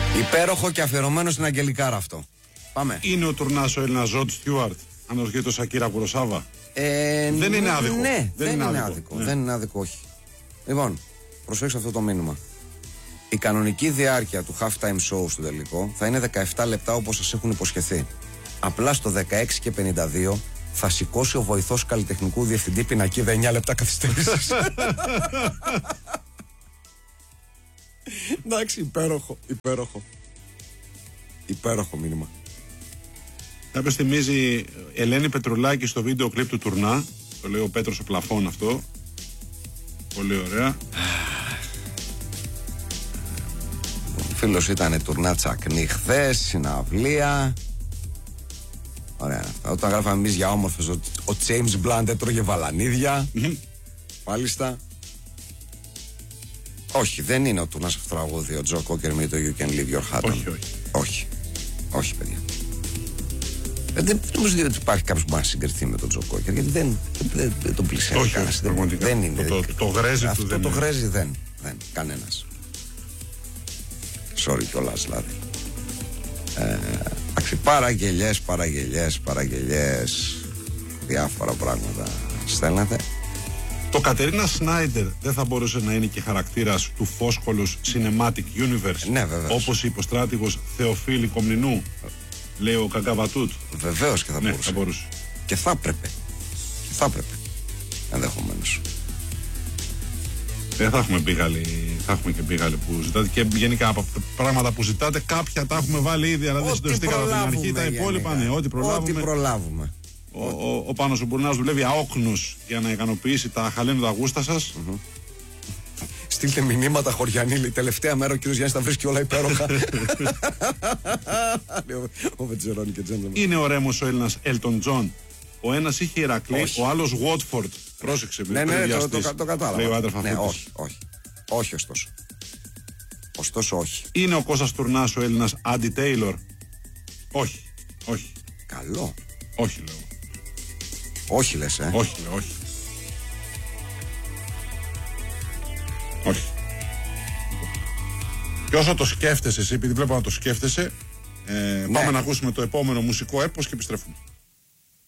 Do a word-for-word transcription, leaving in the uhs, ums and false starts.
Υπέροχο και αφιερωμένο στην Αγγελικάρα αυτό. Πάμε. Είναι ο τουρνάς ο Έλληνας Ροντ Στιούαρτ, αναλογεί το Σακύρα Κουροσάβα. Ε, δεν είναι άδικο. Ναι, δεν, δεν είναι είναι άδικο. άδικο. Ναι. Δεν είναι άδικο, όχι. Λοιπόν, προσέξτε αυτό το μήνυμα. Η κανονική διάρκεια του halftime show στο τελικό θα είναι δεκαεπτά λεπτά όπως σας έχουν υποσχεθεί. Απλά στο δεκαέξι και πενήντα δύο θα σηκώσει ο βοηθός καλλιτεχνικού διευθυντή πινακίδα εννιά λεπτά καθυστέρησης. Εντάξει, υπέροχο, υπέροχο. Υπέροχο μήνυμα. Κάποιος θυμίζει Ελένη Πετρουλάκη στο βίντεο κλιπ του τουρνά. Το λέει ο Πέτρος ο Πλαφών αυτό. Πολύ ωραία. Ο φίλος ήταν τουρνά τσακνή χθες, συναυλία. Ωραία. Όταν γράφαμε εμείς για όμορφες, ο, ο James Blunt έτρωγε βαλανίδια. Μάλιστα. Όχι, δεν είναι ο τουρνάς αυτό το τραγούδι, ο Τζο Κόκερ με το You Can Leave Your Hat. Όχι, όχι. Όχι. Όχι, παιδιά. Ε, δεν νομίζω ότι υπάρχει κάποιος που μπορεί να συγκριθεί με τον Τζο Κόκερ, γιατί δεν, δεν, δεν τον πλησιάζει. Όχι, όχι, πραγματικά. Δεν είναι. Το, το, το γρέζι αυτό του δεν το είναι. γρέζι δεν. Δεν. Κανένας. Sorry κιόλας δηλαδή. Ε, εντάξει, παραγγελιές, παραγγελιές, παραγγελιές. Διάφορα πράγματα στέλνετε. Το Κατερίνα Σνάιντερ δεν θα μπορούσε να είναι και χαρακτήρας του φόσκολους Cinematic Universe. Ναι, βεβαίως. Όπως είπε ο στράτηγος Θεοφίλη Κομνηνού, λέει ο Καγκαβατούτ. Βεβαίως και θα, ναι, μπορούσε. θα μπορούσε. Και θα έπρεπε. Και θα έπρεπε. Ενδεχομένως. Δεν θα έχουμε πήγαλοι, θα έχουμε και πήγαλοι που ζητάτε και γενικά από πράγματα που ζητάτε κάποια τα έχουμε βάλει ήδη, αλλά δεν συντονιστήκαμε από την αρχή. Τα υπόλοιπα, ναι, ό,τι προλάβουμε. Ό,τι προλάβουμε. Ο, ο, ο Πάνος ο Μπουρνάς δουλεύει αόκνους για να ικανοποιήσει τα χαλένοντα γούστα σας. Mm-hmm. Στείλτε μηνύματα, Χωριανίλη. Τελευταία μέρα ο κύριος Γιάννης τα βρίσκει όλα υπέροχα. Ο Βετζερόνι και Τζέντλεμαν. Είναι ο Ρέμος ο Έλληνας Έλτον Τζον. Ο ένας είχε Ηρακλή, ο άλλος Watford. Πρόσεξε, ναι, ναι, το, το, το, το κατάλαβα. Λέει ο άντρας ναι, όχι, όχι. Όχι, ωστόσο. Ωστόσο, όχι. Είναι ο Κώστας Τουρνάς ο Έλληνας Άντι Τέιλορ. Όχι, όχι. Καλό. Όχι, λέω. Όχι, λες, ε. Όχι, λέω, όχι. Όχι. Και όσο το σκέφτεσαι εσύ, επειδή βλέπω να το σκέφτεσαι, ε, ναι. Πάμε να ακούσουμε το επόμενο μουσικό έπος και επιστρέφουμε.